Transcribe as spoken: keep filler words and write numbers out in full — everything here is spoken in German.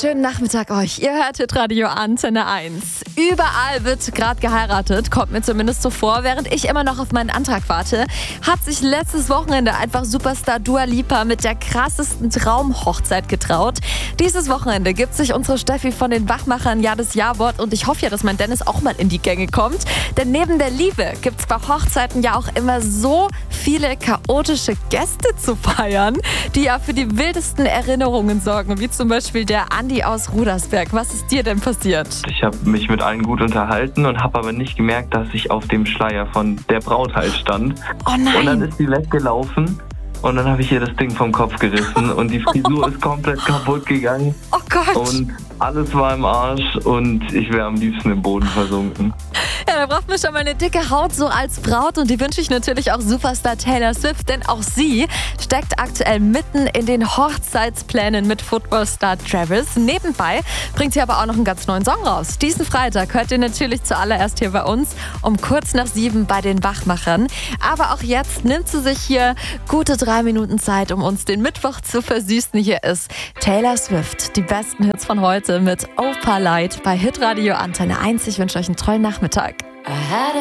schönen Nachmittag euch. Ihr hört Hitradio Antenne eins. Überall wird gerade geheiratet, kommt mir zumindest so vor. Während ich immer noch auf meinen Antrag warte, hat sich letztes Wochenende einfach Superstar Dua Lipa mit der krassesten Traumhochzeit getraut. Dieses Wochenende gibt sich unsere Steffi von den Wachmachern ja das Ja-Wort und ich hoffe ja, dass mein Dennis auch mal in die Gänge kommt. Denn neben der Liebe gibt es bei Hochzeiten ja auch immer so viele chaotische Gäste zu feiern, die ja für die wildesten Erinnerungen sorgen, wie zum Beispiel der Andi aus Rudersberg. Was ist dir denn passiert? Ich habe mich mit allen gut unterhalten und habe aber nicht gemerkt, dass ich auf dem Schleier von der Braut halt stand. Oh nein! Und dann ist sie weggelaufen und dann habe ich ihr das Ding vom Kopf gerissen und die Frisur ist komplett kaputt gegangen. Oh Gott! Und alles war im Arsch und ich wäre am liebsten im Boden versunken. Ja, da braucht man schon mal eine dicke Haut so als Braut und die wünsche ich natürlich auch Superstar Taylor Swift, denn auch sie steckt aktuell mitten in den Hochzeitsplänen mit Footballstar Travis. Nebenbei bringt sie aber auch noch einen ganz neuen Song raus. Diesen Freitag hört ihr natürlich zuallererst hier bei uns um kurz nach sieben bei den Wachmachern. Aber auch jetzt nimmt sie sich hier gute drei Minuten Zeit, um uns den Mittwoch zu versüßen. Hier ist Taylor Swift, die besten Hits von heute mit Opalite bei Hitradio Antenne eins. Ich wünsche euch einen tollen Nachmittag. I had